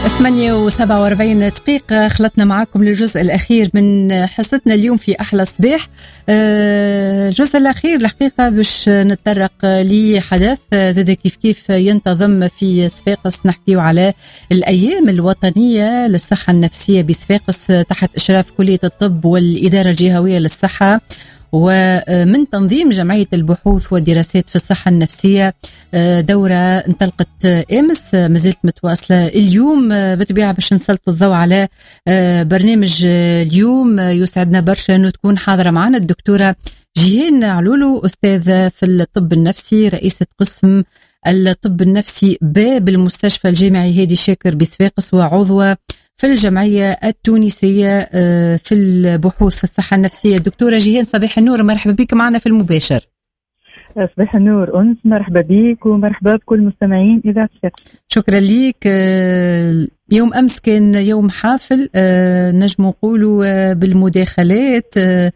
8:47 خلطنا معاكم للجزء الأخير من حصتنا اليوم في أحلى صباح. الجزء الأخير الحقيقة باش نتطرق لحدث زاد كيف ينتظم في صفاقس. نحكيو على الأيام الوطنية للصحة النفسية بصفاقس تحت إشراف كلية الطب والإدارة الجهوية للصحة، ومن تنظيم جمعية البحوث والدراسات في الصحة النفسية. دورة انطلقت أمس ما زلت متواصلة اليوم بطبيعة باش نسلط الضوء على برنامج اليوم. يسعدنا برشا أنه تكون حاضرة معنا الدكتورة جيهان علولو، أستاذة في الطب النفسي، رئيسة قسم الطب النفسي بالمستشفى الجامعي هادي شاكر بصفاقس، وعضوة في الجمعية التونسية في البحوث في الصحة النفسية. دكتورة جيهان صباح النور، مرحبا بك معنا في المباشر. صباح النور أنس، مرحبا بك ومرحبا بكل مستمعين إذاعة صفاقس. شكرا ليك. يوم أمس كان يوم حافل، نجم نقولوا بالمداخلات،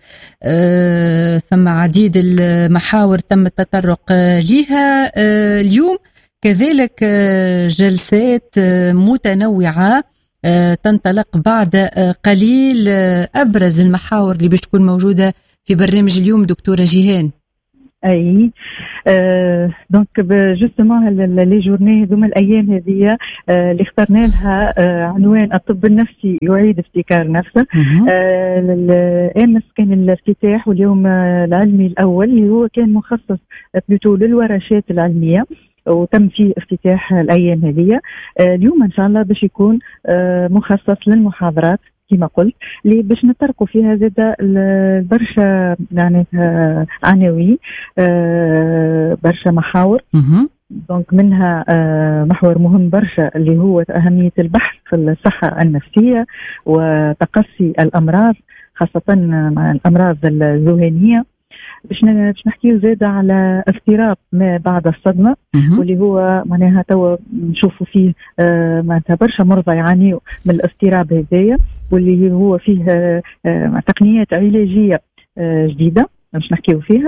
ثم عديد المحاور تم التطرق لها. اليوم كذلك جلسات متنوعة تنطلق بعد قليل. أبرز المحاور اللي باش تكون موجودة في برنامج اليوم دكتورة جيهان. اي دونك جوستومون لي جورني هذوما الايام هذه اللي اخترنا لها عنوان الطب النفسي يعيد ابتكار نفسه. امس كان الافتتاح، واليوم العلمي الاول اللي هو كان مخصص بلوتو للورشات العلميه، وتم فيه افتتاح الايام هذه. اليوم ان شاء الله باش يكون مخصص للمحاضرات كما قلت، اللي باش نطرقوا فيها زاده برشا يعني عناوين، برشا محاور. دونك منها محور مهم برشا اللي هو أهمية البحث في الصحة النفسية وتقصي الأمراض، خاصة مع الأمراض الذهنية. باش نحكيو زاده على اضطراب ما بعد الصدمه، واللي هو معناها توا نشوفوا فيه معناتها برشا مرضى يعانيوا من الاضطراب هذايا، واللي هو فيه تقنيات علاجيه جديده باش نحكيو فيها.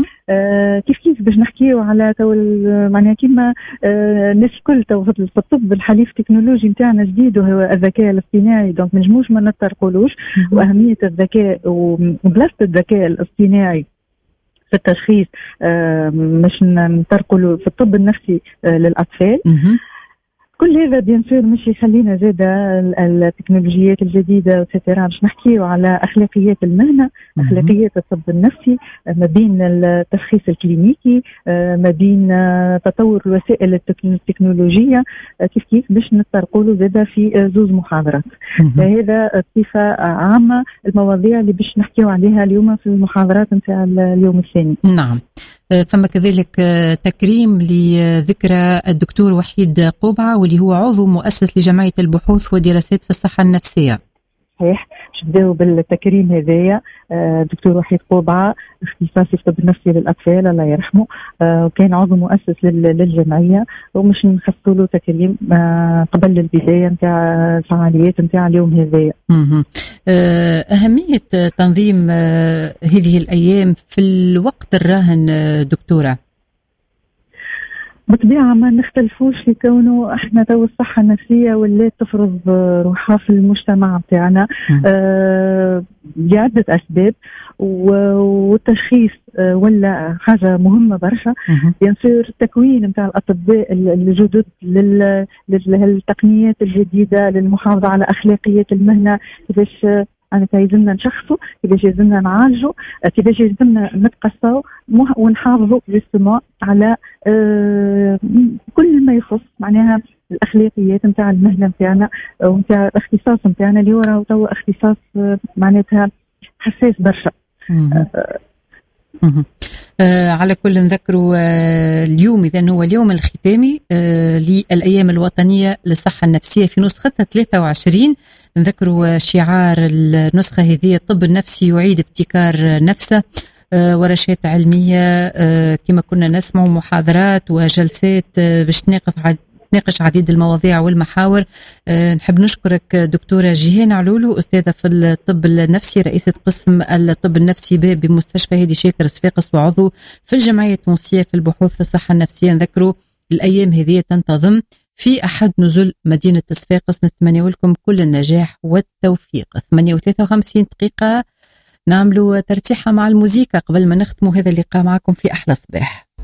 كيف باش نحكيو على تو معناها كيما الناس الكل تو في الطب الحليف التكنولوجي نتاعنا جديد، وهو الذكاء الاصطناعي. دونك ما نجموش ما نتطرقولوش، واهميه الذكاء وبلاصه الذكاء الاصطناعي في التشخيص، مش نطرقوا في الطب النفسي للأطفال. كل هذا بيان سور مش يخلينا زادة التكنولوجيات الجديدة وتترى باش نحكيو على أخلاقيات المهنة، أخلاقيات الطب النفسي، ما بين التشخيص الكلينيكي، ما بين تطور الوسائل التكنولوجية، كيف باش نتطرقوا زادة في زوز محاضرات. هذا بصفة عامة المواضيع اللي باش نحكيو عليها اليوم في المحاضرات نتاع اليوم الثاني. نعم. ثم كذلك تكريم لذكرى الدكتور وحيد قوبعة، واللي هو عضو مؤسس لجمعية البحوث والدراسات في الصحة النفسية. صحيح، باش نبداو بالتكريم هذايا. دكتور وحيد قوبعة اختصاصي في الطب النفسي للأطفال الله يرحمه، وكان عضو مؤسس للجمعية، ومش نخصصوا له تكريم قبل البداية نتاع الفعاليات نتاع اليوم هذايا. أهمية تنظيم هذه الأيام في الوقت الراهن دكتورة. بطبيعة ما نختلفوش في كونه احنا تو الصحة النفسية واللي تفرض روحها في المجتمع بتاعنا لعدة أسباب، والتشخيص ولا حاجة مهمة برشا. ينصير التكوين نتاع الأطباء الجدد للتقنيات الجديدة للمحافظة على أخلاقية المهنة، كيفاش أنا يلزمنا نشخصه، كيفاش يلزمنا نعالجه، كيفاش يلزمنا نتقصوا ونحافظوا جسمه على كل ما يخص معناها الأخلاقيات نتاع المهنة نتاعنا ونتاع الاختصاص نتاعنا اللي هو تو اختصاص معناتها حساس برشا. على كل نذكروا اليوم إذن هو اليوم الختامي للأيام الوطنية للصحة النفسية في نسختها 23. نذكروا شعار النسخة هذه: الطب النفسي يعيد ابتكار نفسه. ورشات علمية كما كنا نسمع، محاضرات وجلسات باش تناقش عديد المواضيع والمحاور. نحب نشكرك دكتورة جيهان علولو، أستاذة في الطب النفسي، رئيسة قسم الطب النفسي بمستشفى هادي شاكر صفاقس، وعضو في الجمعية التونسية في البحوث في الصحة النفسية. نذكروا الأيام هذه تنتظم في أحد نزل مدينة صفاقس. نتمنى لكم كل النجاح والتوفيق. 58 دقيقة نعملوا ترتيحة مع الموسيقى قبل ما نختموا هذا اللقاء معكم في أحلى صباح.